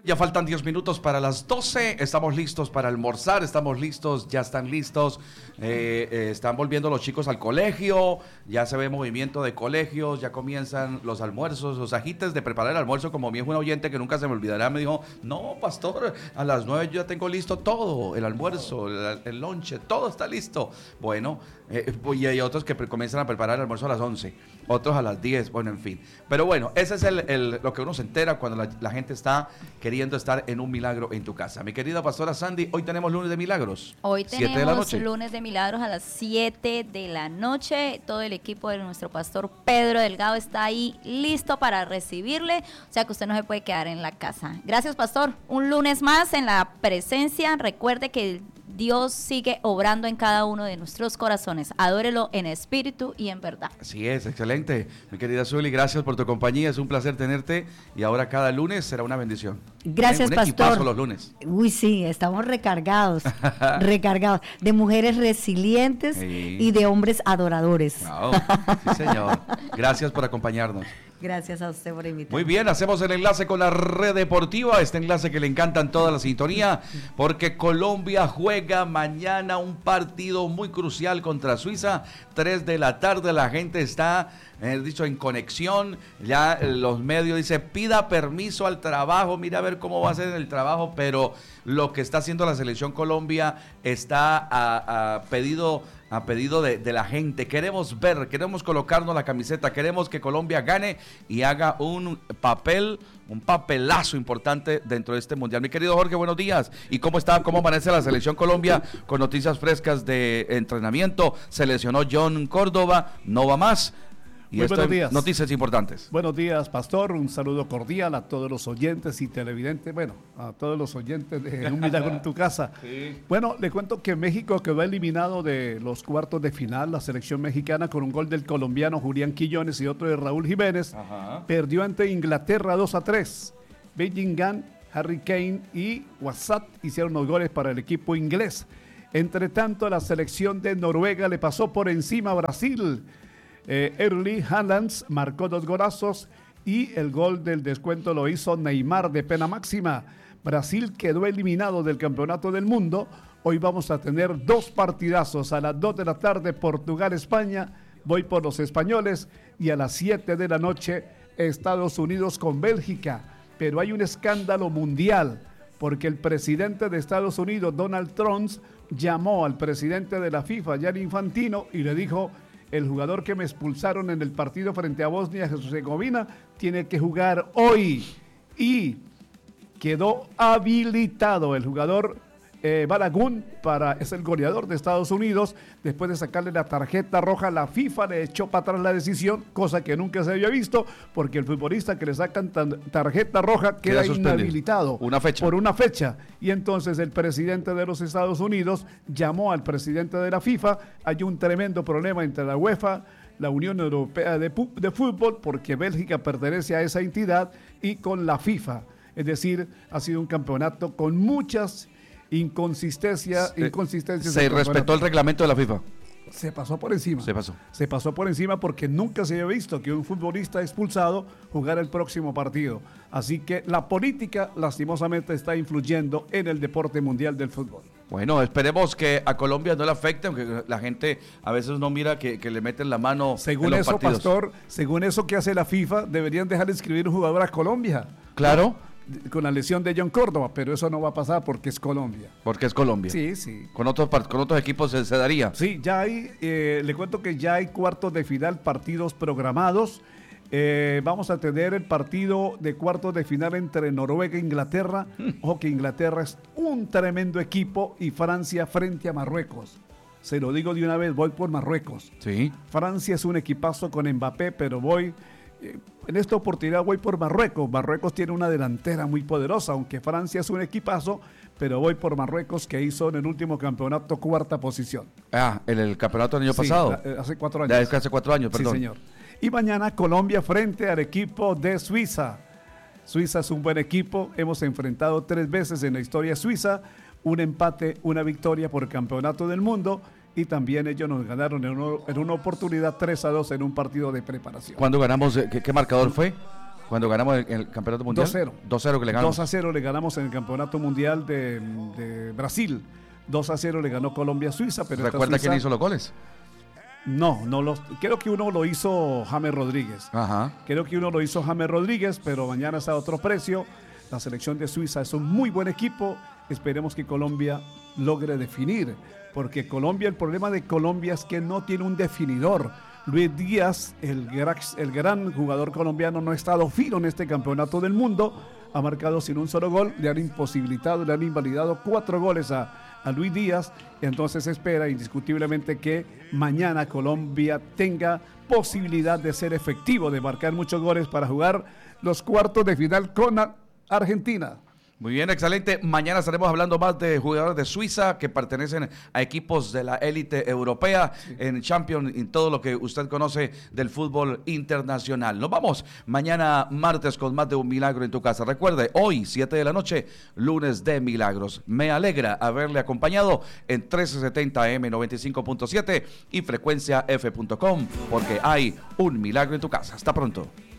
Ya faltan 10 minutos para las 12, estamos listos para almorzar, estamos listos, ya están listos, están volviendo los chicos al colegio, ya se ve movimiento de colegios, ya comienzan los almuerzos, los ajites de preparar el almuerzo, como mi hijo un oyente que nunca se me olvidará, me dijo, no pastor, a las 9 yo ya tengo listo todo, el almuerzo, el lonche, todo está listo. Bueno, y hay otros que comienzan a preparar el almuerzo a las 11, otros a las 10, bueno, en fin. Pero bueno, ese es lo que uno se entera cuando la gente está queriendo estar en un milagro en tu casa. Mi querida pastora Sandy, hoy tenemos lunes de milagros. Hoy tenemos lunes de milagros a las 7 de la noche. Todo el equipo de nuestro pastor Pedro Delgado está ahí listo para recibirle. O sea que usted no se puede quedar en la casa. Gracias, pastor. Un lunes más en la presencia. Recuerde que Dios sigue obrando en cada uno de nuestros corazones. Adórelo en espíritu y en verdad. Así es, excelente. Mi querida Zuli, gracias por tu compañía. Es un placer tenerte. Y ahora cada lunes será una bendición. Gracias, un pastor. Equipazo los lunes. Uy, sí, estamos recargados. Recargados. De mujeres resilientes y de hombres adoradores. Wow. Sí, señor. Gracias por acompañarnos. Gracias a usted por invitarme. Muy bien, hacemos el enlace con la red deportiva, este enlace que le encantan toda la sintonía, porque Colombia juega mañana un partido muy crucial contra Suiza, 3 de la tarde, la gente está, dicho, en conexión, ya los medios dicen, pida permiso al trabajo, mira a ver cómo va a ser el trabajo, pero lo que está haciendo la selección Colombia está a pedido de la gente. Queremos ver, queremos colocarnos la camiseta, queremos que Colombia gane y haga un papelazo importante dentro de este mundial. Mi querido Jorge, buenos días. ¿Y cómo está, cómo amanece la selección Colombia? Con noticias frescas de entrenamiento. Se lesionó John Córdoba, no va más. Y muy buenos días. Noticias importantes. Buenos días, pastor. Un saludo cordial a todos los oyentes y televidentes. Bueno, a todos los oyentes de Un Milagro en tu Casa. Sí. Bueno, le cuento que México quedó eliminado de los cuartos de final. La selección mexicana, con un gol del colombiano Julián Quillones y otro de Raúl Jiménez, perdió ante Inglaterra 2-3. Bellingham, Harry Kane y Wassat hicieron los goles para el equipo inglés. Entre tanto, la selección de Noruega le pasó por encima a Brasil. Erling Haaland marcó 2 golazos y el gol del descuento lo hizo Neymar de pena máxima. Brasil quedó eliminado del campeonato del mundo. Hoy vamos a tener 2 partidazos a las 2 de la tarde, Portugal-España, voy por los españoles, y a las 7 de la noche Estados Unidos con Bélgica. Pero hay un escándalo mundial porque el presidente de Estados Unidos, Donald Trump, llamó al presidente de la FIFA, Gianni Infantino, y le dijo: el jugador que me expulsaron en el partido frente a Bosnia y Herzegovina tiene que jugar hoy. Y quedó habilitado el jugador Balagun, es el goleador de Estados Unidos. Después de sacarle la tarjeta roja, la FIFA le echó para atrás la decisión, cosa que nunca se había visto, porque el futbolista que le sacan tarjeta roja queda inhabilitado por una fecha. Y entonces el presidente de los Estados Unidos llamó al presidente de la FIFA. Hay un tremendo problema entre la UEFA, la Unión Europea de Fútbol, porque Bélgica pertenece a esa entidad, y con la FIFA. Es decir, ha sido un campeonato con muchas inconsistencias. Se respetó el reglamento de la FIFA. Se pasó por encima. Se pasó por encima porque nunca se había visto que un futbolista expulsado jugara el próximo partido. Así que la política, lastimosamente, está influyendo en el deporte mundial del fútbol. Bueno, esperemos que a Colombia no le afecte, aunque la gente a veces no mira que le meten la mano según en los eso, partidos. Pastor, según eso que hace la FIFA, deberían dejar de inscribir un jugador a Colombia. Claro. Con la lesión de John Córdoba, pero eso no va a pasar porque es Colombia. Porque es Colombia. Sí, sí. Con otros equipos se daría. Sí, ya hay, le cuento que ya hay cuartos de final, partidos programados. Vamos a tener el partido de cuartos de final entre Noruega e Inglaterra. Ojo que Inglaterra es un tremendo equipo, y Francia frente a Marruecos. Se lo digo de una vez, voy por Marruecos. Sí. Francia es un equipazo con Mbappé, pero en esta oportunidad voy por Marruecos. Marruecos tiene una delantera muy poderosa, aunque Francia es un equipazo, pero voy por Marruecos, que hizo en el último campeonato 4ª posición. En el campeonato del año pasado. Hace 4 años. Hace 4 años, perdón. Sí, señor. Y mañana Colombia frente al equipo de Suiza. Suiza es un buen equipo. Hemos enfrentado 3 veces en la historia suiza. Un empate, una victoria por el campeonato del mundo. Y también ellos nos ganaron en una oportunidad 3-2 en un partido de preparación. ¿Cuándo ganamos? ¿Qué marcador fue? Cuando ganamos el campeonato mundial. 2-0 que le ganamos. 2-0 le ganamos en el campeonato mundial de Brasil. 2-0 le ganó Colombia a Suiza. Pero ¿recuerda quién hizo los goles? No, creo que uno lo hizo James Rodríguez. Ajá. Creo que uno lo hizo James Rodríguez, pero mañana está a otro precio. La selección de Suiza es un muy buen equipo. Esperemos que Colombia logre definir, porque el problema de Colombia es que no tiene un definidor. Luis Díaz, el gran jugador colombiano, no ha estado fino en este campeonato del mundo. Ha marcado sin un solo gol. Le han invalidado 4 goles a Luis Díaz. Entonces se espera indiscutiblemente que mañana Colombia tenga posibilidad de ser efectivo, de marcar muchos goles para jugar los cuartos de final con Argentina. Muy bien, excelente. Mañana estaremos hablando más de jugadores de Suiza que pertenecen a equipos de la élite europea, en Champions, en todo lo que usted conoce del fútbol internacional. Nos vamos mañana martes con más de un milagro en tu casa. Recuerde, hoy 7 de la noche, lunes de milagros. Me alegra haberle acompañado en 1370 AM 95.7 y frecuenciaf.com, porque hay un milagro en tu casa. Hasta pronto.